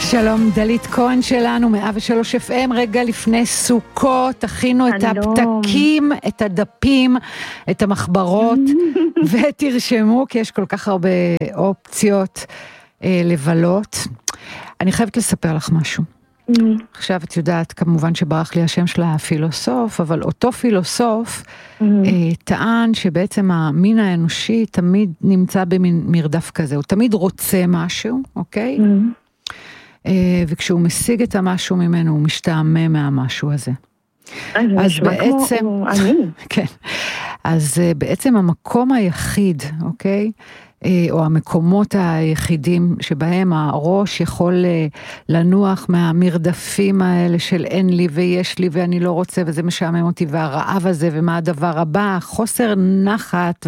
שלום, דלית כהן שלנו, 103 FM, רגע לפני סוכות, תכינו את הפתקים, את הדפים, את המחברות, ותרשמו, כי יש כל כך הרבה אופציות לבלות. אני חייבת לספר לך משהו. עכשיו את יודעת, כמובן שברח לי השם של הפילוסוף, אבל אותו פילוסוף טען שבעצם המין האנושי תמיד נמצא במין מרדף כזה, הוא תמיד רוצה משהו, אוקיי? וכשהוא משיג את המשהו ממנו, הוא משתעמם מהמשהו הזה. אז בעצם, כן, אז בעצם המקום היחיד, אוקיי? או המקומות היחידים שבהם הראש יכול לנוח מהמרדפים האלה של אין לי ויש לי ואני לא רוצה וזה משעמם אותי והרעב הזה ומה הדבר הבא, חוסר נחת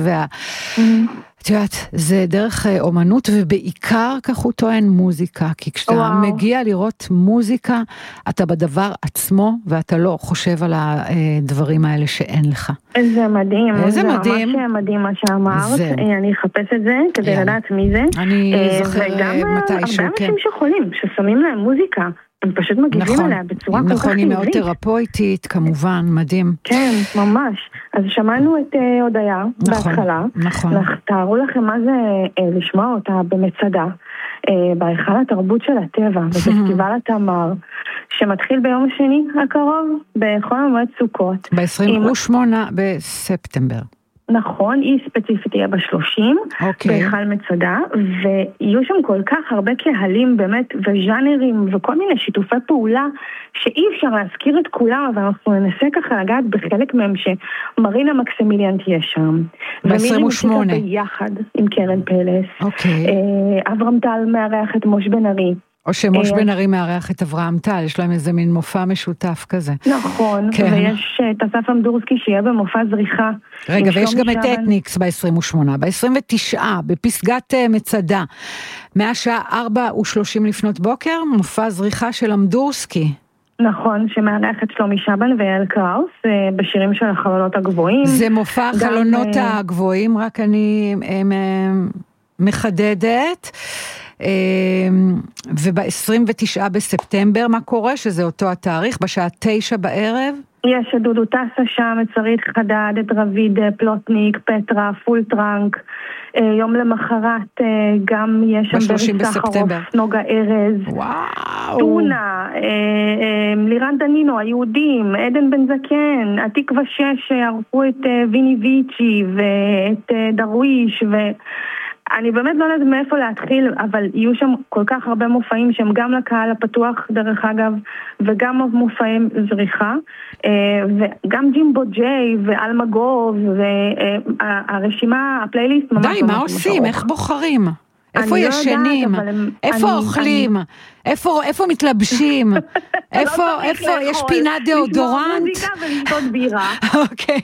את יודעת, זה דרך אומנות ובעיקר כך הוא טוען מוזיקה, כי כשאתה מגיע לראות מוזיקה, אתה בדבר עצמו ואתה לא חושב על הדברים האלה שאין לך. זה מדהים, זה מדהים. ממש מדהים מה שאמרת, אני אחפש את זה כדי לדעת מי זה. אני זוכר מתישהו, וגם אנשים שחולים, ששמים להם מוזיקה, הם פשוט מגיבים עליה בצורה כל כך נכון, היא מאוד תרפויטית, כמובן, מדהים. כן, ממש. אז שמענו את הודיה בהתחלה. נכון. תארו לכם מה זה לשמוע אותה במצדה, בהיכל התרבות של הטבע, בפסטיבל התמר, שמתחיל ביום השני הקרוב, בכל המועד סוכות. ב-28 בספטמבר. נכון, היא ספציפית תהיה ב-30, בהיכל מצדה, ויהיו שם כל כך הרבה קהלים באמת, וז'אנרים, וכל מיני שיתופי פעולה, שאי אפשר להזכיר את כולם, אבל אנחנו ננסה ככה לגעת בחלק מהם, שמרינה מקסימיליאן תהיה שם. ב-28. ביחד עם קרן פלס. אברהם טל מארח את מוש בן ארי. או שמוש בן ארי מארח את אברהם טל, יש להם איזה מין מופע משותף כזה. נכון, ויש את אסף אמדורסקי שיהיה במופע זריחה. רגע, ויש גם את אתניקס ב-28, ב-29, בפסגת מצדה, מהשעה 4:30 לפנות בוקר, מופע זריחה של אמדורסקי. נכון, שמארח את שלומי שבן ואל קראוס, בשירים של החלונות הגבוהים. זה מופע החלונות הגבוהים, רק אני מחדדת. וב-29 בספטמבר, מה קורה? שזה אותו התאריך, בשעה 9 בערב? יש את דודו טסה שם, את שרית חדד, את רביד פלוטניק, פטרה, פול טרנק. יום למחרת גם יש שם ברי סחרוף, נוגה ארז, טונה, לירן דנינו, היהודים, עדן בן זקן, התקווה 6 שערכו את ויני ויצ'י ואת דרוויש אני באמת לא יודעת מאיפה להתחיל, אבל יהיו שם כל כך הרבה מופעים שהם גם לקהל הפתוח דרך אגב, וגם מופעים זריחה, וגם ג'ימבו ג'יי ואלמגוב, והרשימה, הפלייליסט ממש... די, מה עושים? איך בוחרים? איפה ישנים? איפה אוכלים? איפה מתלבשים? איפה יש פינה דאודורנט? לשמוע מוזיקה ולשתות בירה. אוקיי.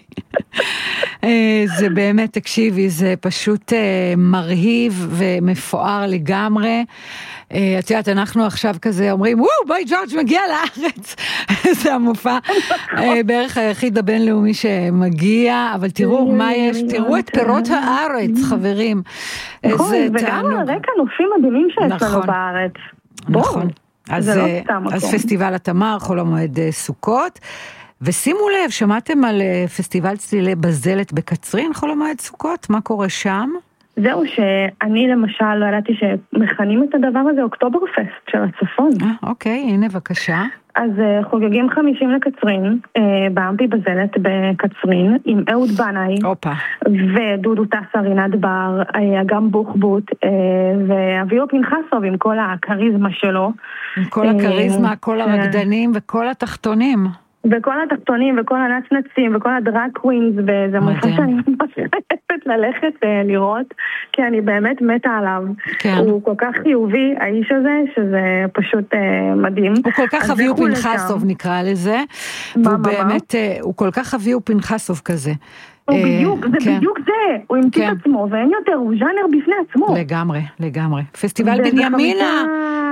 זה באמת, תקשיבי, זה פשוט מרהיב ומפואר לגמרי. את יודעת, אנחנו עכשיו כזה אומרים, וואו, בואי ג'ורג' מגיע לארץ. זה המופע בערך היחיד הבינלאומי שמגיע, אבל תראו מה יש, תראו את פירות הארץ, חברים. נכון, וגם הרקע נופים מדהימים שיש לנו בארץ. נכון. אז פסטיבל התמר, חול המועד סוכות. ושימו לב, שמעתם על פסטיבל צלילי בזלת בקצרין, חול המועד סוכות? מה קורה שם? זהו, שאני למשל לא ידעתי שמכנים את הדבר הזה אוקטוברפסט של הצפון. אוקיי, הנה בבקשה. אז חוגגים 50 לקצרין, באמפי בזלת בקצרין, עם אהוד בנאי, ודודו טסה, רינת בר, אגם בוחבוט, ואביו פנחסוב עם כל הקריזמה שלו. עם כל הקריזמה, כל הרקדנים וכל התחתונים. וכל התחתונים וכל הנצנצים וכל הדרג קווינס, וזה מופע שאני ממש חייבת ללכת לראות, כי אני באמת מתה עליו. הוא כל כך חיובי, האיש הזה, שזה פשוט מדהים. הוא כל כך אביהו פנחסוב נקרא לזה, והוא באמת, הוא כל כך אביהו פנחסוב כזה. בדיוק, זה בדיוק זה, הוא המציא את עצמו, ואין יותר, הוא ז'אנר בפני עצמו. לגמרי. פסטיבל בנימינה,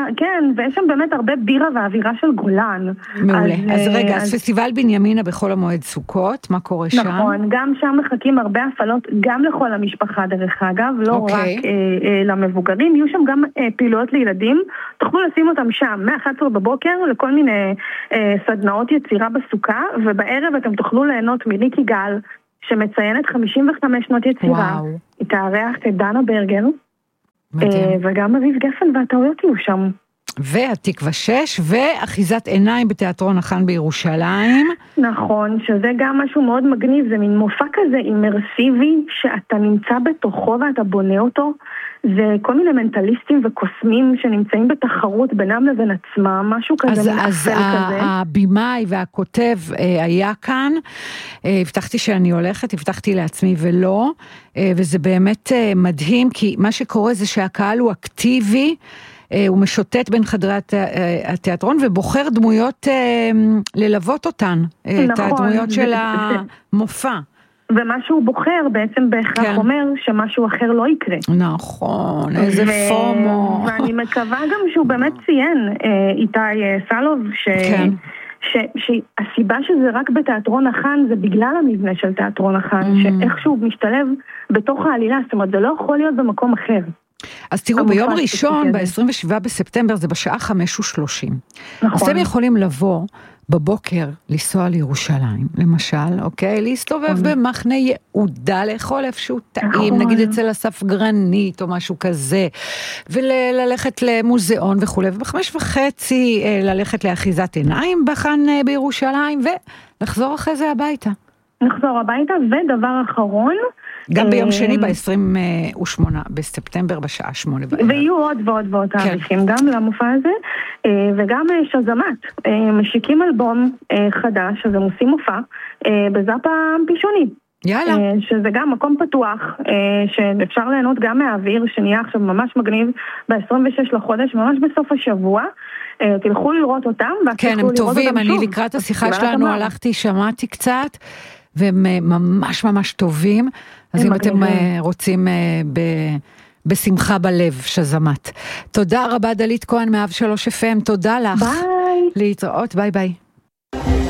כן, ויש שם באמת הרבה בירה ואווירה של גולן. מעולה. אז רגע, אז פסטיבל בנימינה בחול המועד סוכות, מה קורה שם? נכון, גם שם מחכים הרבה הפעלות, גם לכל המשפחה דרך אגב, לא רק למבוגרים, יהיו שם גם פעילויות לילדים, תוכלו לשים אותם שם, מ-11 בבוקר, לכל מיני סדנאות יצירה בסוכה, ובערב אתם תוכלו ליהנות מריקי גל, שמציינת 55 שנות יצירה, היא תארח את דנה ברגר, וגם אביב גפן והטעויות יהיו שם. והתקווה 6, ואחיזת עיניים בתיאטרון החאן בירושלים. נכון, שזה גם משהו מאוד מגניב, זה מין מופע כזה אימרסיבי, שאתה נמצא בתוכו ואתה בונה אותו, זה כל מיני מנטליסטים וקוסמים שנמצאים בתחרות בינם לבין עצמם, משהו כזה מאפל כזה. אז הבימאי והכותב היה כאן, הבטחתי שאני הולכת, הבטחתי לעצמי ולא, וזה באמת מדהים, כי מה שקורה זה שהקהל הוא אקטיבי, הוא משוטט בין חדרי התיאטרון ובוחר דמויות ללוות אותן, את הדמויות של המופע. ומה שהוא בוחר בעצם בהכרח אומר שמשהו אחר לא יקרה. נכון, איזה פומו. ואני מקווה גם שהוא באמת ציין, איתי סלוב, שהסיבה שזה רק בתיאטרון החאן זה בגלל המבנה של תיאטרון החאן, שאיכשהו משתלב בתוך העלילה, זאת אומרת זה לא יכול להיות במקום אחר. אז תראו, ביום ראשון, ב-27 בספטמבר, זה בשעה 5:30. אז אתם יכולים לבוא בבוקר, לנסוע לירושלים, למשל, אוקיי? להסתובב במחנה יהודה, לאכול איפשהו טעים, נגיד אצל אסף גרנית או משהו כזה, וללכת למוזיאון וכו', וב-5:30 ללכת לאחיזת עיניים בחאן בירושלים, ולחזור אחרי זה הביתה. נחזור הביתה, ודבר אחרון, גם ביום שני ב-28 בספטמבר בשעה 8 בערב. ויהיו עוד ועוד ועוד תאריכים גם למופע הזה, וגם שזמת, משיקים אלבום חדש, אז הם עושים מופע, בזאפה פישוני. יאללה. שזה גם מקום פתוח, שאפשר ליהנות גם מהאוויר, שנהיה עכשיו ממש מגניב, ב-26 לחודש, ממש בסוף השבוע, תלכו לראות אותם, כן, הם טובים, אני לקראת השיחה שלנו הלכתי, שמעתי קצת, והם ממש ממש טובים, אז אם אתם רוצים בשמחה בלב, שזמת. תודה רבה דלית כהן מ103 FM, תודה לך. ביי. להתראות, ביי ביי.